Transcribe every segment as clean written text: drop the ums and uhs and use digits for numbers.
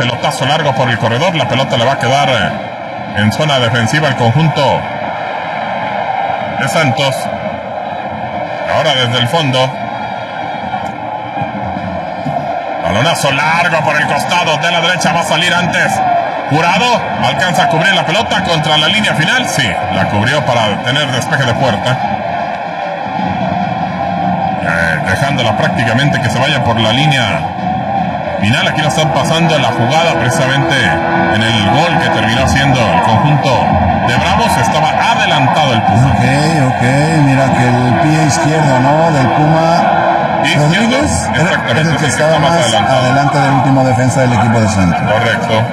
pelotazo largo por el corredor. La pelota le va a quedar en zona defensiva al conjunto de Santos. Ahora desde el fondo. Balonazo largo por el costado de la derecha. Va a salir antes Jurado. Alcanza a cubrir la pelota contra la línea final. Sí, la cubrió para tener despeje de puerta. Dejándola prácticamente que se vaya por la línea final. Aquí nos están pasando la jugada precisamente en el gol que terminó siendo el conjunto de Bravos. Estaba adelantado el Puma. Ok, mira que el pie izquierdo, ¿no? Del Puma Rodríguez exactamente, es el que estaba más adelante del último defensa del equipo de Santos. Correcto.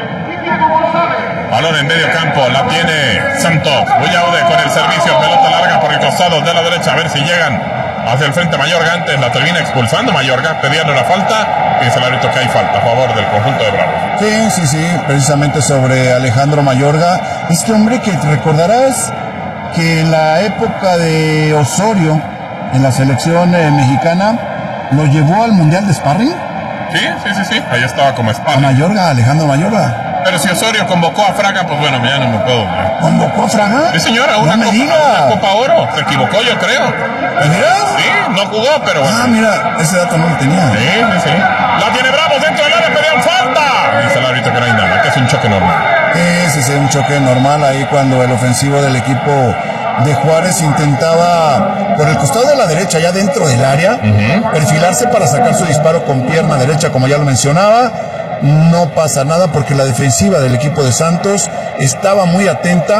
Balón en medio campo, la tiene Santos. Bullaude con el servicio, pelota larga por el costado de la derecha, a ver si llegan hacia el frente. Mayorga antes la termina expulsando. Mayorga pidiendo la falta. Piensa el árbitro que hay falta a favor del conjunto de Bravos. Sí, precisamente sobre Alejandro Mayorga. Este hombre que te recordarás que en la época de Osorio, en la selección mexicana, lo llevó al Mundial de Sparring. Sí, ahí estaba como Sparring. A Mayorga, Alejandro Mayorga. Pero si Osorio convocó a Fraga, pues bueno, ya no me puedo. ¿Convocó a Fraga? Sí, señora, una Copa Oro. Se equivocó, yo creo. ¿Mira? Sí, no jugó, pero bueno. Mira, ese dato no lo tenía. Sí. La tiene Bravos dentro del área, pedían falta. Dice el árbitro que no hay nada, que es un choque normal. Sí, un choque normal ahí cuando el ofensivo del equipo de Juárez intentaba por el costado de la derecha, ya dentro del área, perfilarse para sacar su disparo con pierna derecha, como ya lo mencionaba. No pasa nada porque la defensiva del equipo de Santos estaba muy atenta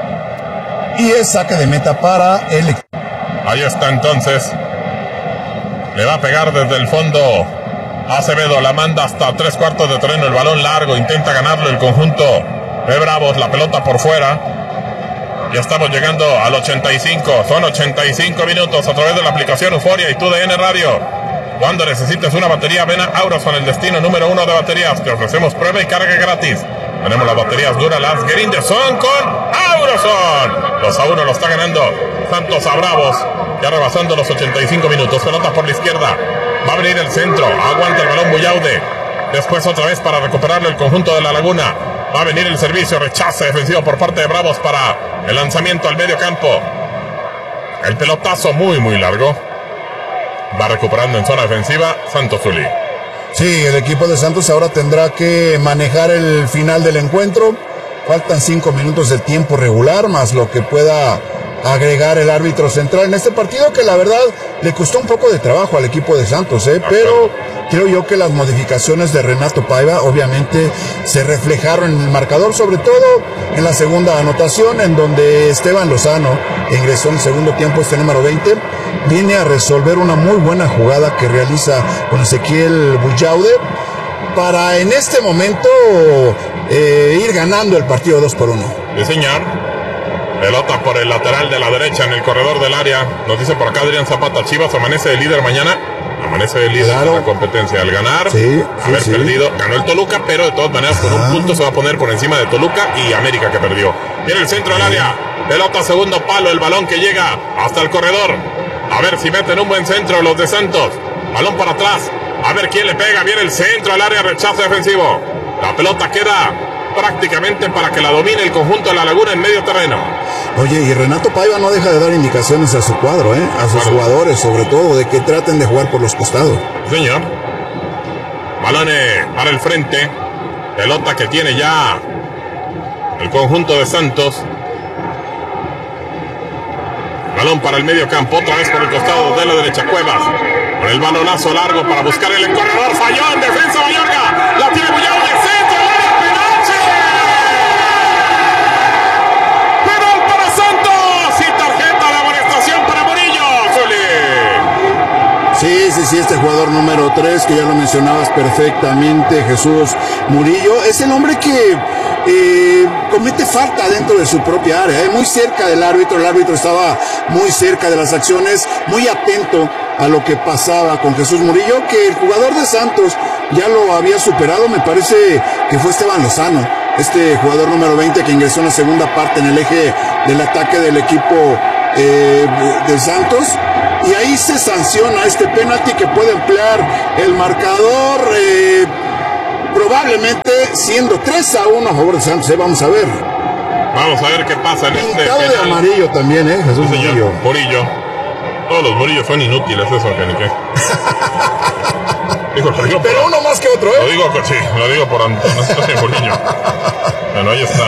y es saque de meta para el equipo. Ahí está entonces. Le va a pegar desde el fondo Acevedo, la manda hasta 3/4 de terreno, el balón largo, intenta ganarlo el conjunto de Bravos, la pelota por fuera. Ya estamos llegando al 85, son 85 minutos a través de la aplicación Euforia y TUDN Radio. Cuando necesites una batería, ven a Auroson, el destino número 1 de baterías. Te ofrecemos prueba y carga gratis. Tenemos las baterías Duralast Gerinderson con Auroson. 2-1 lo está ganando Santos a Bravos, ya rebasando los 85 minutos. Pelota por la izquierda, va a venir el centro, aguanta el balón Bullaude. Después otra vez para recuperarlo el conjunto de La Laguna. Va a venir el servicio, rechace defensivo por parte de Bravos para el lanzamiento al medio campo. El pelotazo muy largo. Va recuperando en zona defensiva Santos Zuli. Sí, el equipo de Santos ahora tendrá que manejar el final del encuentro. Faltan 5 minutos de tiempo regular, más lo que pueda agregar el árbitro central en este partido, que la verdad le costó un poco de trabajo al equipo de Santos, pero creo yo que las modificaciones de Renato Paiva obviamente se reflejaron en el marcador, sobre todo en la segunda anotación, en donde Esteban Lozano ingresó en el segundo tiempo, este número 20, viene a resolver una muy buena jugada que realiza con Ezequiel Bullaude para en este momento ir ganando el partido 2-1. Sí, señor. Pelota por el lateral de la derecha en el corredor del área. Nos dice por acá Adrián Zapata, Chivas amanece de líder mañana. Amanece de líder de la competencia al ganar. Haber perdido. Ganó el Toluca, pero de todas maneras con un punto se va a poner por encima de Toluca y América, que perdió. Viene el centro del área. Pelota segundo palo, el balón que llega hasta el corredor. A ver si meten un buen centro los de Santos. Balón para atrás. A ver quién le pega. Viene el centro al área, rechazo defensivo. La pelota queda prácticamente para que la domine el conjunto de La Laguna en medio terreno. Oye, y Renato Paiva no deja de dar indicaciones a su cuadro, a sus jugadores, sobre todo, de que traten de jugar por los costados. Señor. Balón para el frente. Pelota que tiene ya el conjunto de Santos. Balón para el medio campo, otra vez por el costado de la derecha. Cuevas con el balonazo largo para buscar el corredor. Falló en defensa Mayorga. La tiene Bullaude, centro, el área, penalti. Penal para Santos y tarjeta de amonestación para Murillo. Sí, este jugador número 3, que ya lo mencionabas perfectamente, Jesús Murillo, es el hombre que comete falta dentro de su propia área, muy cerca del árbitro. El árbitro estaba muy cerca de las acciones, muy atento a lo que pasaba con Jesús Murillo, que el jugador de Santos ya lo había superado. Me parece que fue Esteban Lozano, este jugador número 20 que ingresó en la segunda parte en el eje del ataque del equipo de Santos, y ahí se sanciona este penalti que puede ampliar el marcador. probablemente siendo 3-1 a favor de Santos. Vamos a ver. Vamos a ver qué pasa en este Pintado de penal. amarillo también, Jesús Sí, señor. Murillo. Murillo. Todos los Murillos son inútiles, eso, que ni qué. Digo, lo digo Pero por, uno más que otro, lo digo, sí, lo digo por Antonio Murillo. Bueno, ahí está.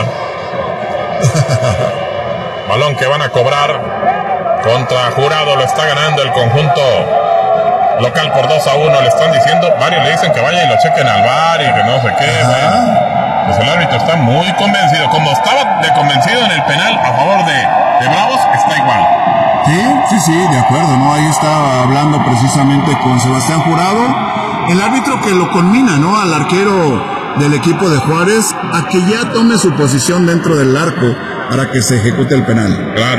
Balón que van a cobrar contra Jurado, lo está ganando el conjunto local por 2-1. Le están diciendo, varios le dicen que vaya y lo chequen al VAR y que no sé qué. Pues el árbitro está muy convencido. Como estaba de convencido en el penal a favor de Bravos, está igual. Sí, de acuerdo, ¿no? Ahí estaba hablando precisamente con Sebastián Jurado, el árbitro que lo conmina, ¿no? Al arquero del equipo de Juárez a que ya tome su posición dentro del arco para que se ejecute el penal. Claro.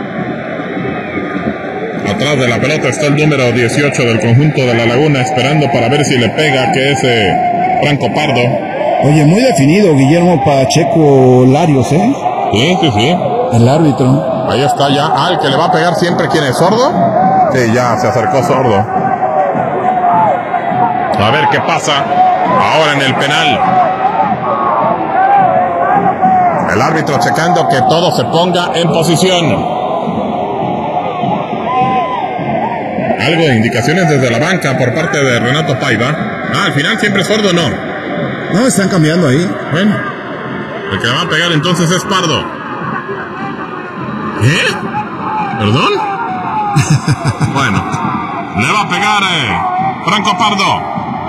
Atrás de la pelota está el número 18 del conjunto de La Laguna, esperando para ver si le pega, que es Franco Pardo. Oye, muy definido Guillermo Pacheco Larios, ¿eh? Sí. El árbitro. Ahí está ya. El que le va a pegar siempre, ¿quién es? ¿Sordo? Sí, ya se acercó Sordo. A ver qué pasa ahora en el penal. El árbitro checando que todo se ponga en posición. Algo de indicaciones desde la banca por parte de Renato Paiva. Al final siempre Sordo, no. No, están cambiando ahí. Bueno, el que le va a pegar entonces es Pardo. ¿Eh? ¿Perdón? Bueno, le va a pegar Franco Pardo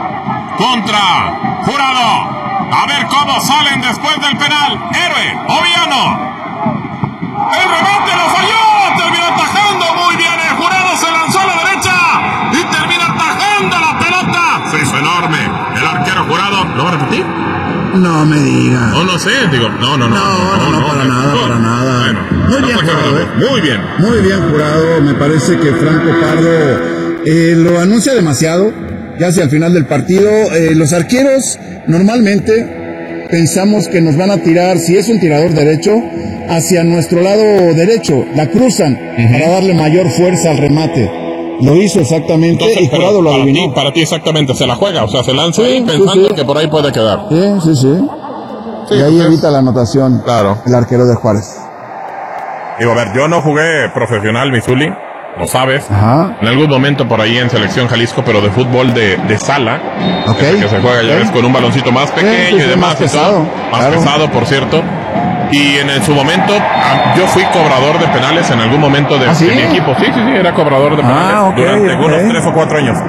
contra Jurado. A ver cómo salen después del penal. Héroe o villano. El remate lo falló. Termina atajando muy bien. El Jurado se lanzó a la derecha y termina atajando la pelota. Se hizo enorme. El arquero Jurado. ¿Lo va a repetir? No me digas. No sé, digo, no, para nada. Bueno, Muy bien jurado, muy bien. Muy bien jurado, me parece que Franco Pardo lo anuncia demasiado, ya hacia el final del partido. Los arqueros normalmente pensamos que nos van a tirar, si es un tirador derecho, hacia nuestro lado derecho, la cruzan para darle mayor fuerza al remate. Lo hizo exactamente. Entonces, y Jurado lo adivinó. Para ti exactamente, se la juega, o sea, se lanza ahí pensando que por ahí puede quedar. Sí. Y ahí evita la anotación. Claro. El arquero de Juárez. Digo, a ver, yo no jugué profesional, Misuli, lo sabes. Ajá. En algún momento por ahí en Selección Jalisco, pero de fútbol de sala. Okay. Que se juega, ya ves, con un baloncito más pequeño y demás. Más pesado. Más pesado, por cierto. Y en su momento, yo fui cobrador de penales en algún momento de mi equipo. Sí, era cobrador de penales durante unos 3 o 4 años.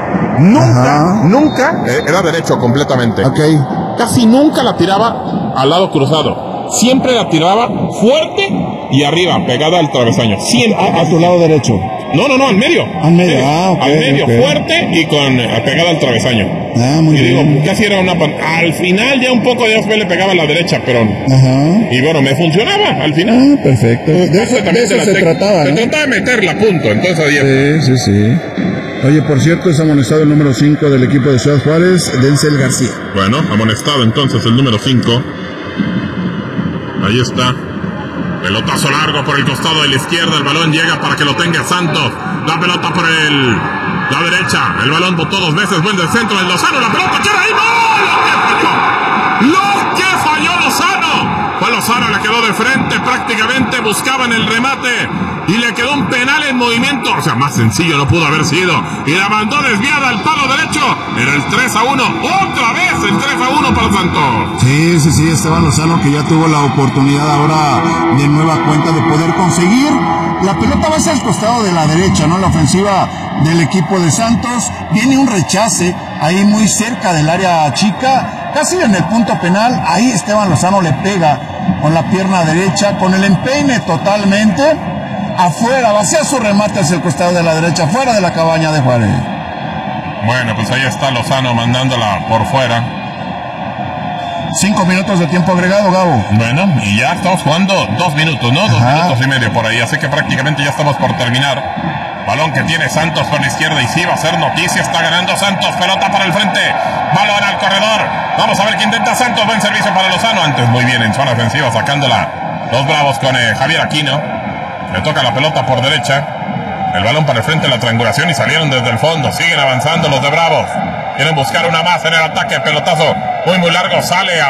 Nunca, era derecho completamente. Casi nunca la tiraba al lado cruzado. Siempre la tiraba fuerte y arriba, pegada al travesaño. Siempre. A tu lado derecho. No, al medio. Al medio, al medio, fuerte y con pegada al travesaño. Muy bien. Digo, casi era una... Al final ya un poco de después le pegaba a la derecha, pero... Y bueno, me funcionaba al final. Perfecto. De eso se trataba, ¿no? Se trataba de meterla a punto, entonces ahí... Sí. Oye, por cierto, es amonestado el número 5 del equipo de Ciudad Juárez, Denzel García. Bueno, amonestado entonces el número 5. Ahí está. Pelotazo largo por el costado de la izquierda. El balón llega para que lo tenga Santos. La pelota por la derecha. El balón botó 2 veces. Buen del centro del Lozano. La pelota queda ahí. ¡No! ¡Lo que falló Lozano! Fue Lozano, le quedó de frente prácticamente. Buscaban el remate. Y le quedó un penal en movimiento. O sea, más sencillo no pudo haber sido. Y la mandó desviada al palo derecho. Era el 3-1. Otra vez el 3-1 para Santos. Sí, Esteban Lozano, que ya tuvo la oportunidad ahora de nueva cuenta de poder conseguir. La pelota va hacia el costado de la derecha, ¿no? La ofensiva del equipo de Santos. Viene un rechace ahí muy cerca del área chica, casi en el punto penal. Ahí Esteban Lozano le pega con la pierna derecha, con el empeine totalmente. Afuera, vacía su remate hacia el costado de la derecha, fuera de la cabaña de Juárez. Bueno, pues ahí está Lozano mandándola por fuera. 5 minutos de tiempo agregado, Gabo. Bueno, y ya estamos jugando 2 minutos, ¿no? 2 minutos y medio por ahí, así que prácticamente ya estamos por terminar. Balón que tiene Santos por la izquierda y sí va a ser noticia, está ganando Santos, pelota para el frente, balón al corredor. Vamos a ver qué intenta Santos, buen servicio para Lozano. Antes muy bien en zona ofensiva, sacándola los Bravos con Javier Aquino. Le toca la pelota por derecha. El balón para el frente, la triangulación y salieron desde el fondo. Siguen avanzando los de Bravos. Quieren buscar una más en el ataque. Pelotazo muy largo, sale